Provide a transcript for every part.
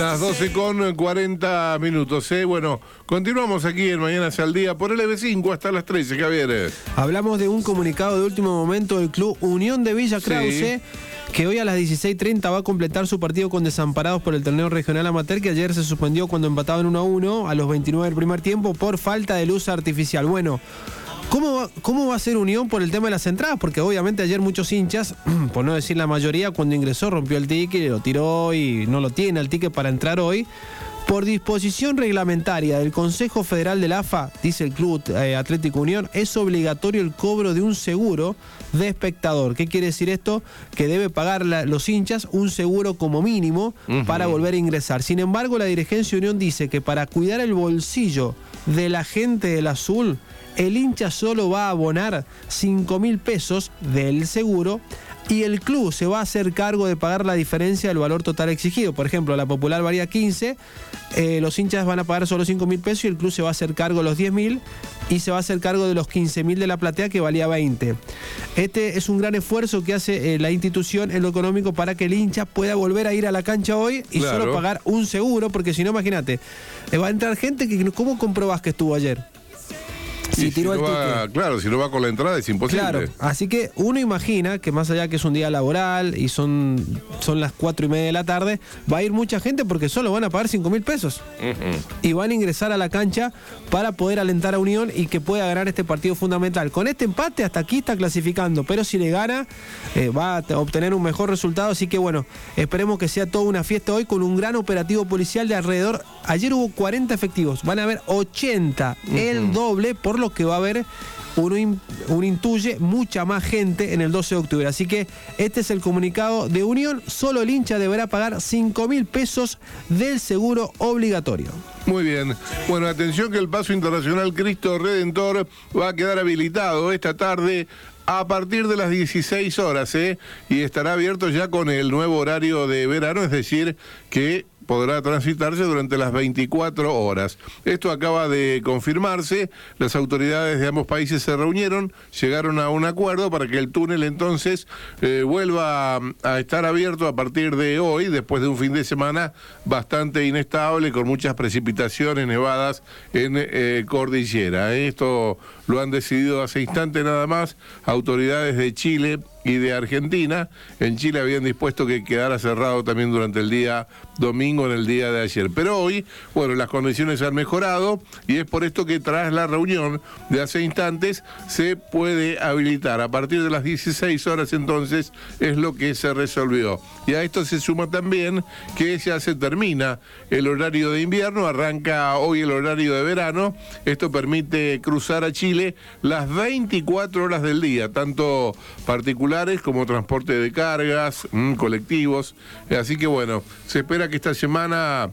Las 12:40. Bueno, continuamos aquí en Mañanas al Día por LB5 hasta las 13, Javier. Hablamos de un comunicado de último momento del club Unión de Villa Krause, que hoy a las 16:30 va a completar su partido con Desamparados por el torneo regional amateur, que ayer se suspendió cuando empataban 1-1 a los 29 del primer tiempo por falta de luz artificial. Bueno, ¿cómo va a ser Unión por el tema de las entradas? Porque obviamente ayer muchos hinchas, por no decir la mayoría, cuando ingresó rompió el ticket, lo tiró y no lo tiene el ticket para entrar hoy. Por disposición reglamentaria del Consejo Federal del AFA, dice el Club Atlético Unión, es obligatorio el cobro de un seguro de espectador. ¿Qué quiere decir esto? Que debe pagar los hinchas un seguro como mínimo para volver a ingresar. Sin embargo, la dirigencia de Unión dice que para cuidar el bolsillo de la gente del azul, el hincha solo va a abonar 5.000 pesos del seguro y el club se va a hacer cargo de pagar la diferencia del valor total exigido. Por ejemplo, la Popular varía 15, los hinchas van a pagar solo 5.000 pesos y el club se va a hacer cargo de los 10.000 y se va a hacer cargo de los 15.000 de la platea, que valía 20. Este es un gran esfuerzo que hace la institución en lo económico para que el hincha pueda volver a ir a la cancha hoy y solo pagar un seguro, porque si no, imagínate, va a entrar gente que ¿cómo comprobás que estuvo ayer? Si no va con la entrada es imposible. Claro, así que uno imagina que más allá que es un día laboral y son las 4:30 de la tarde, va a ir mucha gente porque solo van a pagar 5.000 pesos. Y van a ingresar a la cancha para poder alentar a Unión y que pueda ganar este partido fundamental. Con este empate hasta aquí está clasificando, pero si le gana va a obtener un mejor resultado. Así que bueno, esperemos que sea toda una fiesta hoy con un gran operativo policial de alrededor. Ayer hubo 40 efectivos, van a haber 80, el doble, por lo que va a haber, uno intuye, mucha más gente en el 12 de octubre. Así que este es el comunicado de Unión. Solo el hincha deberá pagar 5.000 pesos del seguro obligatorio. Muy bien. Bueno, atención que el Paso Internacional Cristo Redentor va a quedar habilitado esta tarde a partir de las 16 horas, y estará abierto ya con el nuevo horario de verano, es decir, que podrá transitarse durante las 24 horas. Esto acaba de confirmarse, las autoridades de ambos países se reunieron, llegaron a un acuerdo para que el túnel entonces vuelva a estar abierto a partir de hoy, después de un fin de semana bastante inestable, con muchas precipitaciones, nevadas en cordillera. Esto lo han decidido hace instante nada más autoridades de Chile y de Argentina. En Chile habían dispuesto que quedara cerrado también durante el día domingo, en el día de ayer. Pero hoy, bueno, las condiciones han mejorado y es por esto que tras la reunión de hace instantes se puede habilitar. A partir de las 16 horas entonces es lo que se resolvió. Y a esto se suma también que ya se termina el horario de invierno, arranca hoy el horario de verano. Esto permite cruzar a Chile las 24 horas del día, tanto particulares como transporte de cargas, colectivos. Así que bueno, se espera que esta semana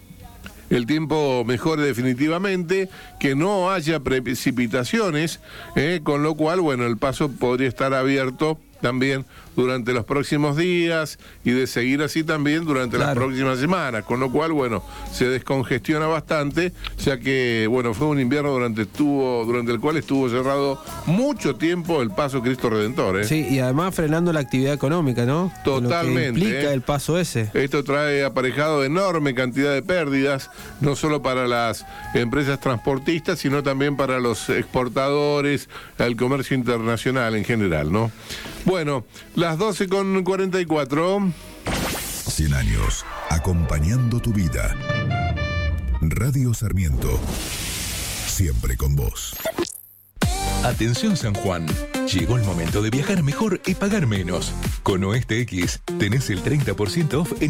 el tiempo mejore definitivamente, que no haya precipitaciones, con lo cual, bueno, el paso podría estar abierto también durante los próximos días y de seguir así también durante las próximas semanas, con lo cual, bueno, se descongestiona bastante, ya que, bueno, fue un invierno durante el cual estuvo cerrado mucho tiempo el Paso Cristo Redentor. Sí, y además frenando la actividad económica, ¿no? Totalmente. Lo que implica el paso ese. Esto trae aparejado enorme cantidad de pérdidas, no solo para las empresas transportistas, sino también para los exportadores, al comercio internacional en general, ¿no? Bueno, las 12:44. 100 años, acompañando tu vida. Radio Sarmiento, siempre con vos. Atención San Juan, llegó el momento de viajar mejor y pagar menos. Con Oeste X tenés el 30% off en